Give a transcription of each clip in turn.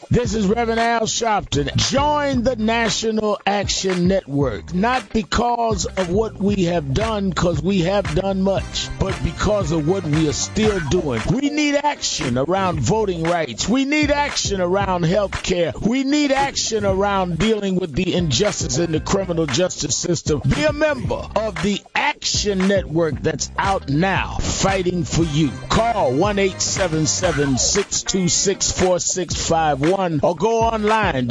This is Reverend Al Sharpton. Join the National Action Network, not because of what we have done, because we have done much, but because of what we are still doing. We need action around voting rights. We need action around health care. We need action around dealing with the injustice in the criminal justice system. Be a member of the Action Network that's out now, fighting for you. Call 1-877-626-4651 or go online to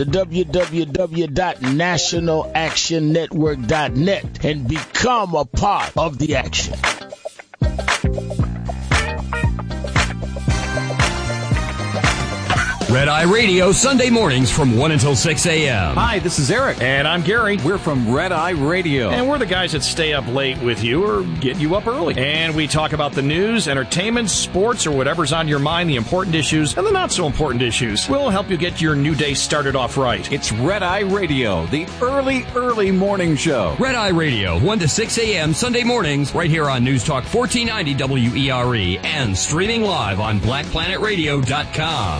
www.nationalactionnetwork.net and become a part of the action. Red Eye Radio, Sunday mornings from 1 until 6 a.m. Hi, this is Eric. And I'm Gary. We're from Red Eye Radio. And we're the guys that stay up late with you or get you up early. And we talk about the news, entertainment, sports, or whatever's on your mind, the important issues and the not so important issues. We'll help you get your new day started off right. It's Red Eye Radio, the early morning show. Red Eye Radio, 1 to 6 a.m. Sunday mornings, right here on News Talk 1490 WERE and streaming live on BlackPlanetRadio.com.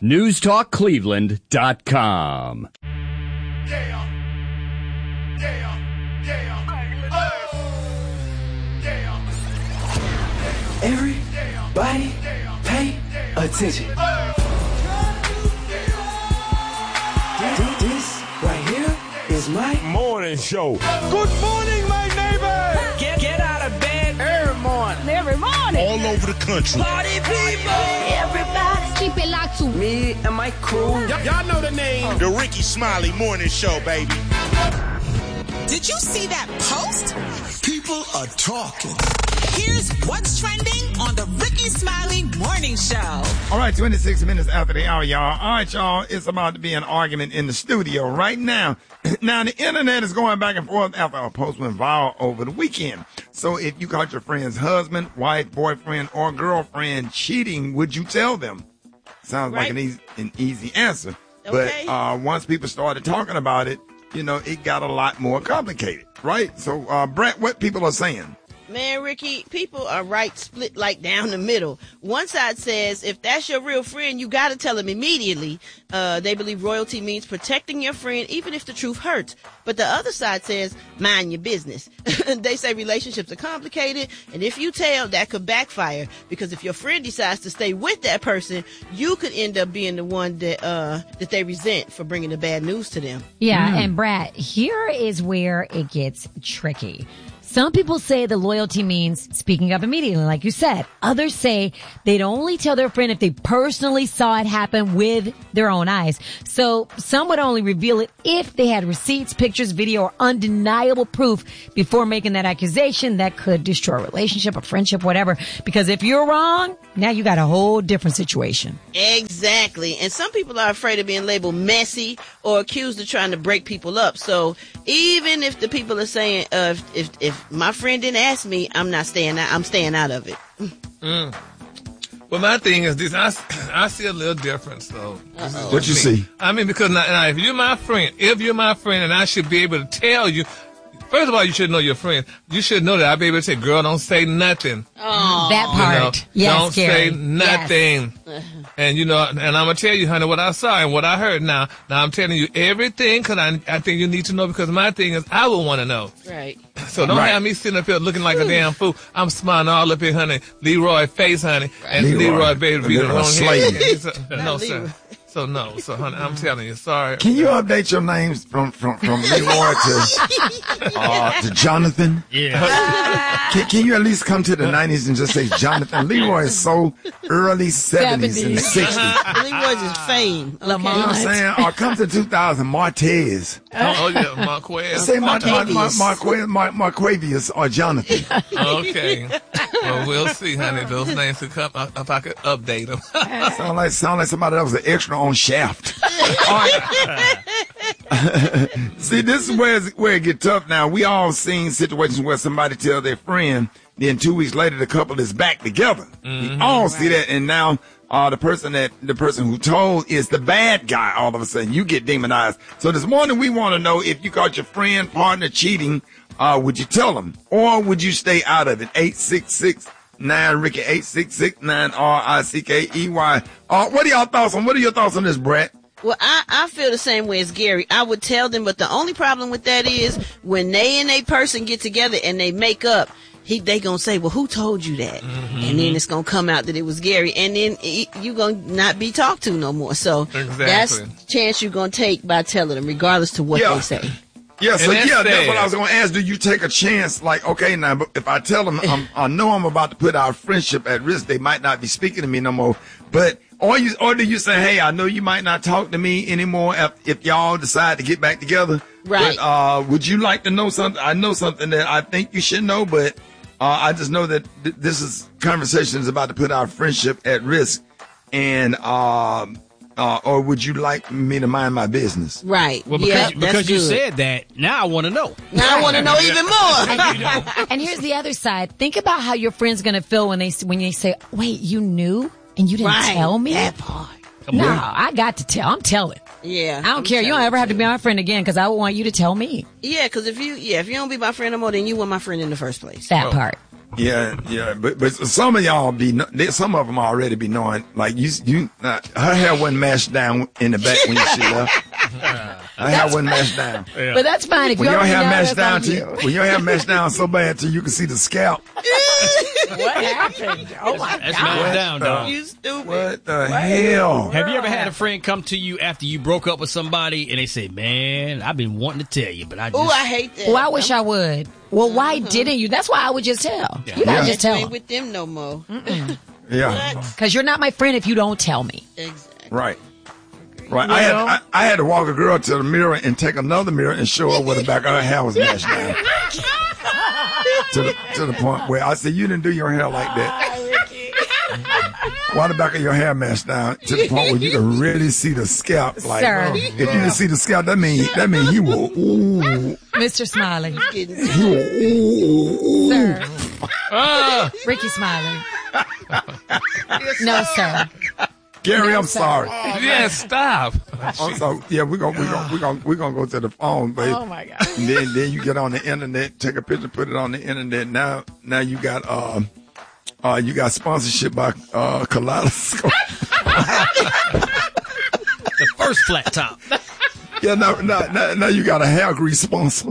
NewsTalkCleveland.com. Everybody pay attention. This right here is my morning show. Good morning, my neighbor. Get out of bed every morning. All over the country. Party people. Everybody. Keep it locked to me and my crew. Y'all know the name. The Ricky Smiley Morning Show, baby. Did you see that post? People are talking. Here's what's trending on the Ricky Smiley Morning Show. All right, 26 minutes after the hour, y'all. All right, y'all, it's about to be an argument in the studio right now. Now, the internet is going back and forth after a post went viral over the weekend. So if you caught your friend's husband, wife, boyfriend, or girlfriend cheating, would you tell them? Sounds like an easy answer. Okay. But once people started talking about it, you know, it got a lot more complicated, right? So, Brett, what people are saying? Man, Ricky, people are split like down the middle. One side says, if that's your real friend, you got to tell him immediately. They believe royalty means protecting your friend, even if the truth hurts. But the other side says, mind your business. They say relationships are complicated, and if you tell, that could backfire. Because if your friend decides to stay with that person, you could end up being the one that they resent for bringing the bad news to them. Yeah, and Brad, here is where it gets tricky. Some people say the loyalty means speaking up immediately, like you said. Others say they'd only tell their friend if they personally saw it happen with their own eyes. So some would only reveal it if they had receipts, pictures, video, or undeniable proof before making that accusation that could destroy a relationship, a friendship, whatever. Because if you're wrong, now you got a whole different situation. Exactly. And some people are afraid of being labeled messy or accused of trying to break people up. So even if the people are saying, if my friend didn't ask me, I'm staying out of it. Well, my thing is this. I see a little difference, though. What you see? I mean, because now, if you're my friend, and I should be able to tell you, first of all, you should know your friend. You should know that I'll be able to say, girl, don't say nothing. Oh, that part. Yes, don't Gary. say nothing. Yes. And, and I'm going to tell you, honey, what I saw and what I heard now. Now, I'm telling you everything because I think you need to know because my thing is I would want to know. Right. So don't have me sitting up here looking like a damn fool. I'm smiling all up here, honey. Leroy face, honey. And Leroy baby be the wrong head. No, sir. So, honey, I'm telling you, sorry. Can you update your names from Leroy to Jonathan? Yeah. Can you at least come to the 90s and just say Jonathan? Leroy is so early 70s and 60s. Leroy's is fame. Okay. You know what I'm saying? Or come to 2000, Martez. Oh, yeah, Marquez. Say Marquavius or Jonathan. Okay. Well, we'll see, honey. Those names could come if I could update them. Sound like somebody that was an extra on Shaft. See, this is where it get tough now. We all seen situations where somebody tell their friend, then 2 weeks later the couple is back together. We all see that, and now the person who told is the bad guy. All of a sudden, you get demonized. So this morning we want to know if you caught your friend, partner cheating, would you tell them, or would you stay out of it? 866-9-RICKY, 866-9-RICKEY. What are your thoughts on this, Brett? Well, I feel the same way as Gary. I would tell them, but the only problem with that is when they and a person get together and they make up, they gonna say, well, who told you that? Mm-hmm. And then it's gonna come out that it was Gary, and then you gonna not be talked to no more. So that's the chance you're gonna take by telling them, regardless to what they say. Yeah, so that's what I was gonna ask. Do you take a chance? Like, okay, now, but if I tell them I know I'm about to put our friendship at risk, they might not be speaking to me no more. But or do you say, hey, I know you might not talk to me anymore if y'all decide to get back together. Right. But would you like to know something? I know something that I think you should know, but I just know that this is conversation is about to put our friendship at risk, and or would you like me to mind my business? Right. Well, because you said that, now I want to know. Now I want to know even more. And here's the other side. Think about how your friend's going to feel when they say, wait, you knew and you didn't tell me? That part. No, I got to tell. I'm telling. Yeah. I don't care. You don't ever have to be my friend again because I want you to tell me. Yeah, because if you don't be my friend no more, then you weren't my friend in the first place. That part. Yeah, but some of y'all some of them already be knowing, like her hair wasn't mashed down in the back when she left. Her hair wasn't mashed down. Yeah. But that's fine. If when your hair mashed down when your hair mashed down so bad till you can see the scalp. What happened? Oh my God. That's mashed down, dog. You stupid. What the hell? Have you ever had a friend come to you after you broke up with somebody and they say, man, I've been wanting to tell you, but I just... Oh, I hate that. Well, I wish I would. Well, why didn't you? That's why I would just tell. You gotta just tell. I ain't with them no more. Yeah. Because you're not my friend if you don't tell me. Exactly. Right. I had to walk a girl to the mirror and take another mirror and show her where the back of her hair was mashed down. to the point where I said, you didn't do your hair like that. Why the back of your hair mashed down to the point where you can really see the scalp? Like, Sir. If you can see the scalp, that mean he will. Ooh. Mr. Smiley. He will. Sir. Ricky Smiley. No, sir. Gary, I'm sorry. Yeah, stop. I'm sorry. Yeah, we're gonna go to the phone, baby. Oh my God. And then you get on the internet, take a picture, put it on the internet. Now you got sponsorship by Kaleidoscope. The first flat top. Yeah, now you got a hair grease sponsor.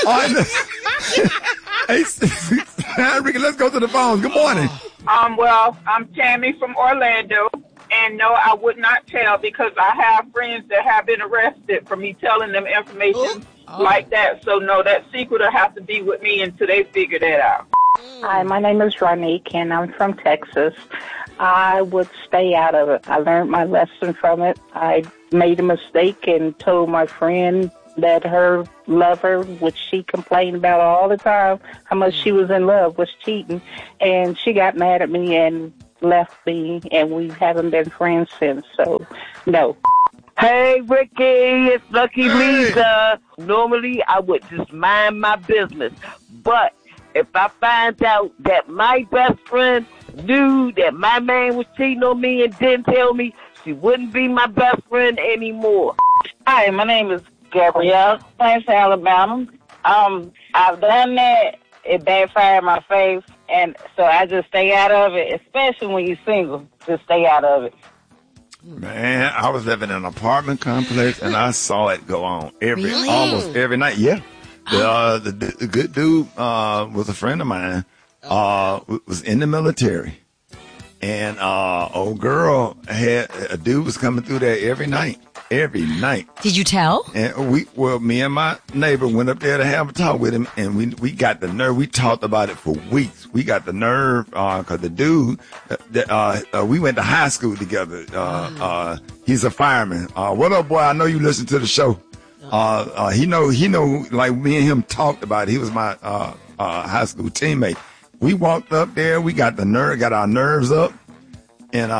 Hey, Ricky, let's go to the phone. Good morning. Well, I'm Tammy from Orlando. And no, I would not tell because I have friends that have been arrested for me telling them information like that. So no, that secret will have to be with me until they figure that out. Hi, my name is Ronique, and I'm from Texas. I would stay out of it. I learned my lesson from it. I made a mistake and told my friend that her lover, which she complained about all the time, how much she was in love, was cheating. And she got mad at me and left me, and we haven't been friends since, so no. Hey, Ricky, it's Lucky Lisa. Normally, I would just mind my business, but if I find out that my best friend knew that my man was cheating on me and didn't tell me, she wouldn't be my best friend anymore. Hi, my name is Gabrielle, Prince, Alabama. I've done that. It backfired my face, and so I just stay out of it, especially when you're single. Just stay out of it. Man, I was living in an apartment complex, and I saw it go on almost every night. Yeah. The good dude was a friend of mine, was in the military. And old girl a dude was coming through there every night. Did you tell? And me and my neighbor went up there to have a talk with him, and we got the nerve. We talked about it for weeks. We got the nerve because the dude, we went to high school together. He's a fireman. What up, boy? I know you listen to the show. He know, like me and him talked about it. He was my high school teammate. We walked up there. We got our nerves up. And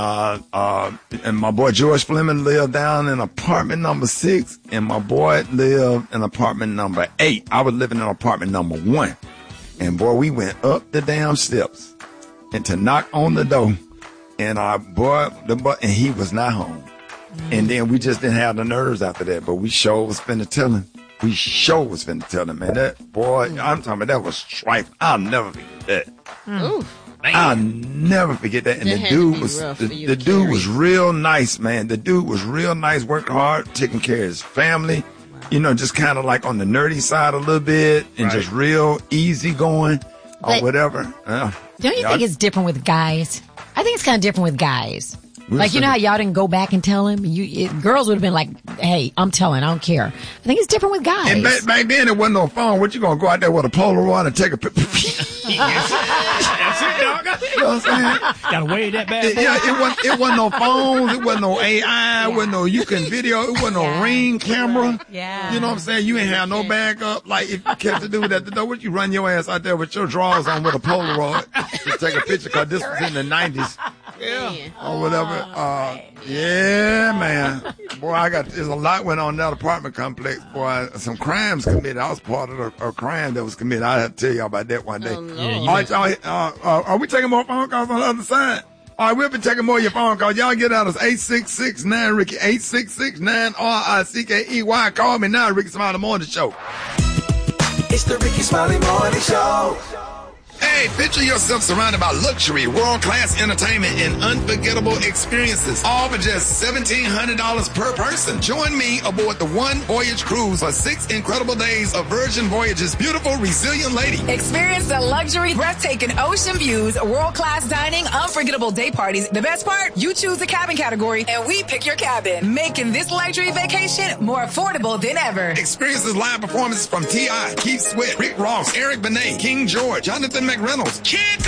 my boy George Fleming lived down in apartment number 6, and my boy lived in apartment number 8. I was living in apartment number 1. And boy, we went up the damn steps and to knock on the door. And and he was not home. And then we just didn't have the nerves after that. But we sure was finna tell him. Man, that boy, I'm talking about that was trifling. I'll never forget that. That's I'll never forget that. And the dude was the dude was real nice, man. The dude was real nice, worked hard, taking care of his family. You know, just kind of like on the nerdy side a little bit, and just real easy going or whatever. Don't you think it's different with guys? I think it's kind of different with guys. Like, you know how y'all didn't go back and tell him? Girls would have been like, hey, I'm telling, I don't care. I think it's different with guys. And back then, there wasn't no phone. What, you going to go out there with a Polaroid and take a picture? That's it, dog. You know what I'm saying? Gotta weigh that bad boy. Yeah, it wasn't no phones. It wasn't no AI. It wasn't no you can video. It wasn't no ring camera. Yeah. You know what I'm saying? You ain't have no backup. Like, if you kept the dude at the door, would you run your ass out there with your drawers on with a Polaroid to take a picture? Because this was in the 90s. Yeah. Or whatever. Yeah, man. Boy, there's a lot went on in that apartment complex. Boy, some crimes committed. I was part of a crime that was committed. I have to tell y'all about that one day. Are we taking more phone calls on the other side? All right, we'll be taking more of your phone calls. Y'all get out of 866-9-RICKY, 866-9-RICKEY. Call me now, Ricky Smiley Morning Show. It's the Ricky Smiley Morning Show. Hey, picture yourself surrounded by luxury, world-class entertainment, and unforgettable experiences, all for just $1,700 per person. Join me aboard the One Voyage Cruise for 6 incredible days of Virgin Voyage's beautiful, resilient lady. Experience the luxury, breathtaking ocean views, world-class dining, unforgettable day parties. The best part, you choose the cabin category, and we pick your cabin, making this luxury vacation more affordable than ever. Experiences live performances from T.I., Keith Sweat, Rick Ross, Eric Benet, King George, Jonathan McReynolds, Kid